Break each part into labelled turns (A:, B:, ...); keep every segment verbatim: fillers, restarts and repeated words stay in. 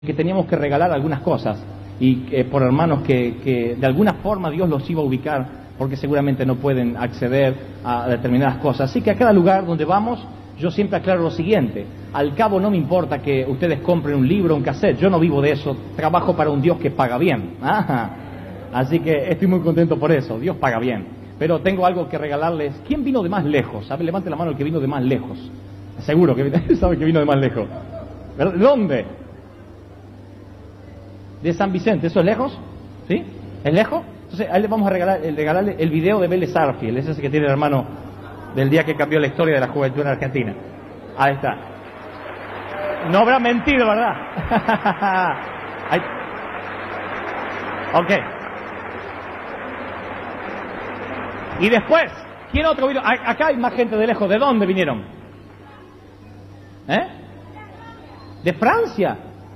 A: que teníamos que regalar algunas cosas y eh, por hermanos que, que de alguna forma Dios los iba a ubicar porque seguramente no pueden acceder a determinadas cosas. Así que a cada lugar donde vamos yo siempre aclaro lo siguiente: al cabo no me importa que ustedes compren un libro, un cassette, yo no vivo de eso, trabajo para un Dios que paga bien. Ajá. Así que estoy muy contento por eso, Dios paga bien. Pero tengo algo que regalarles. ¿Quién vino de más lejos? A ver, levante la mano el que vino de más lejos. Seguro que sabe que vino de más lejos. ¿De dónde? De San Vicente. ¿Eso es lejos? ¿Sí? ¿Es lejos? Entonces ahí le vamos a regalar, regalarle el video de Vélez Sarsfield. Ese es el que tiene el hermano del día que cambió la historia de la juventud en Argentina. Ahí está. No habrá mentido, ¿verdad? Ahí. Ok. Y después, ¿quién otro vino? Acá hay más gente de lejos. ¿De dónde vinieron? ¿Eh? ¿De Francia?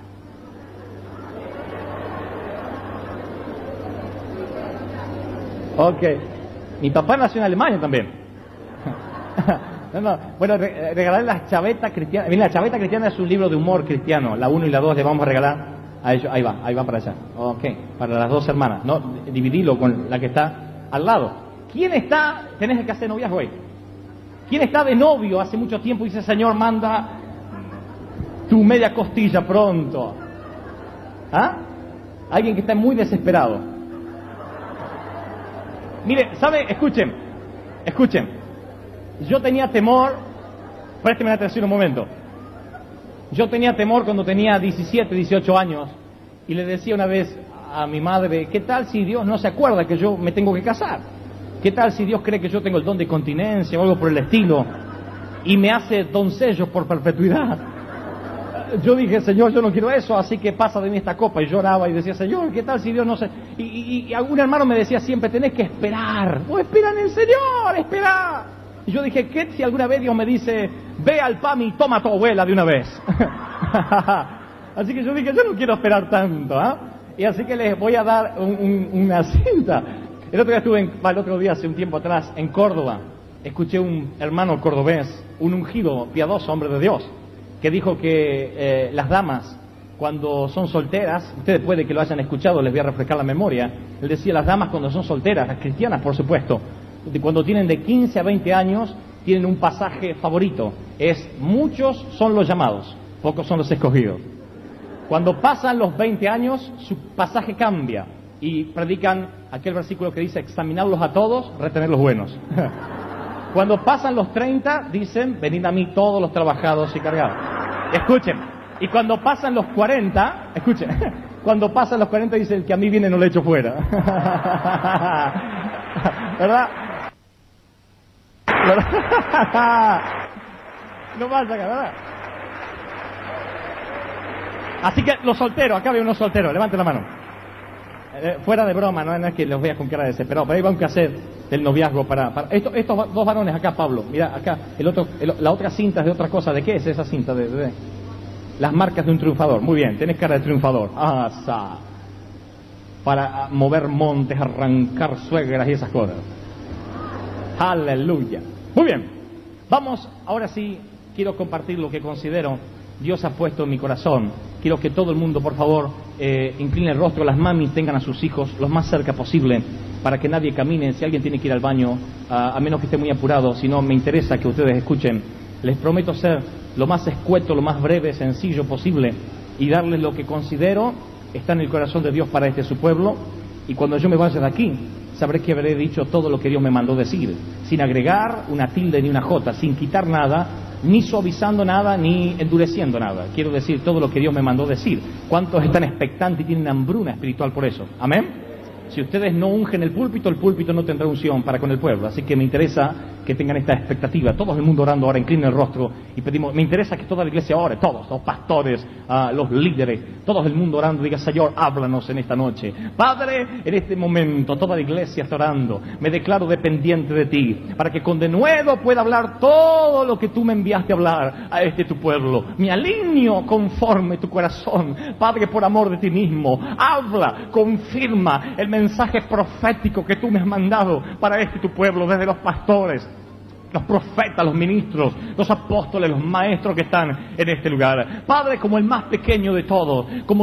A: Ok. Mi papá nació en Alemania también. No, no. Bueno, re regalarle las chavetas cristianas. Mira, la chaveta cristiana es un libro de humor cristiano. La uno y la dos le vamos a regalar a ellos. Ahí va, ahí va para allá. Ok, para las dos hermanas. No, dividilo con la que está al lado. ¿Quién está? Tenés que hacer noviazgo hoy. ¿Quién está de novio hace mucho tiempo y dice: Señor, manda tu media costilla pronto? ¿Ah? Alguien que está muy desesperado. Mire, ¿sabe? Escuchen, escuchen. Yo tenía temor, présteme atención un momento. Yo tenía temor cuando tenía diecisiete, dieciocho años y le decía una vez a mi madre: ¿qué tal si Dios no se acuerda que yo me tengo que casar? ¿Qué tal si Dios cree que yo tengo el don de continencia o algo por el estilo y me hace doncello por perpetuidad? Yo dije: Señor, yo no quiero eso, así que pasa de mí esta copa. Y lloraba y decía: Señor, ¿qué tal si Dios no se...? Y, y, y algún hermano me decía siempre: tenés que esperar. ¡Oh, espera en el Señor, espera! Y yo dije: ¿qué si alguna vez Dios me dice: ve al P A M y toma a tu abuela de una vez? Así que yo dije: yo no quiero esperar tanto, ¿ah? ¿eh? Y así que les voy a dar un, un, una cinta. El otro día estuve, en, el otro día hace un tiempo atrás, en Córdoba. Escuché un hermano cordobés, un ungido, piadoso hombre de Dios, que dijo que eh, las damas, cuando son solteras, ustedes puede que lo hayan escuchado, les voy a refrescar la memoria. Él decía: las damas cuando son solteras, las cristianas por supuesto, cuando tienen de quince a veinte años, tienen un pasaje favorito. Es: muchos son los llamados, pocos son los escogidos. Cuando pasan los veinte años, su pasaje cambia y predican aquel versículo que dice: examinarlos a todos, retener los buenos. Cuando pasan los treinta, dicen: venid a mí todos los trabajados y cargados. Escuchen. Y cuando pasan los cuarenta, escuchen, cuando pasan los cuarenta dicen: el que a mí viene no le echo fuera. ¿Verdad? ¿Verdad? No pasa acá, ¿verdad? Así que los solteros, acá veo unos solteros, levanten la mano. Eh, fuera de broma, no, no es que los vea con cara desesperado, pero ahí van a hacer el noviazgo para... para... Esto, estos dos varones acá, Pablo, mira acá, el otro, el, la otra cinta es de otra cosa. ¿De qué es esa cinta? De, de, de... Las marcas de un triunfador. Muy bien, tenés cara de triunfador. Ah, sa. Para mover montes, arrancar suegras y esas cosas. Aleluya. Muy bien, vamos, ahora sí, quiero compartir lo que considero Dios ha puesto en mi corazón. Quiero que todo el mundo, por favor, eh, incline el rostro, las mamis tengan a sus hijos lo más cerca posible, para que nadie camine. Si alguien tiene que ir al baño, a, a menos que esté muy apurado, si no, me interesa que ustedes escuchen. Les prometo ser lo más escueto, lo más breve, sencillo posible, y darles lo que considero está en el corazón de Dios para este su pueblo. Y cuando yo me vaya de aquí, sabré que habré dicho todo lo que Dios me mandó decir, sin agregar una tilde ni una jota, sin quitar nada, ni suavizando nada, ni endureciendo nada. Quiero decir todo lo que Dios me mandó decir. ¿Cuántos están expectantes y tienen hambruna espiritual por eso? ¿Amén? Si ustedes no ungen el púlpito, el púlpito no tendrá unción para con el pueblo. Así que me interesa que tengan esta expectativa. Todo el mundo orando ahora, inclinen el rostro y pedimos. Me interesa que toda la iglesia ore, todos, los pastores, uh, los líderes, todo el mundo orando. Diga: Señor, háblanos en esta noche. Padre, en este momento toda la iglesia está orando. Me declaro dependiente de ti, para que con denuedo pueda hablar todo lo que tú me enviaste a hablar a este tu pueblo. Me alineo conforme tu corazón. Padre, por amor de ti mismo, habla, confirma el mensaje profético que tú me has mandado para este tu pueblo, desde los pastores, los profetas, los ministros, los apóstoles, los maestros que están en este lugar. Padre, como el más pequeño de todos, como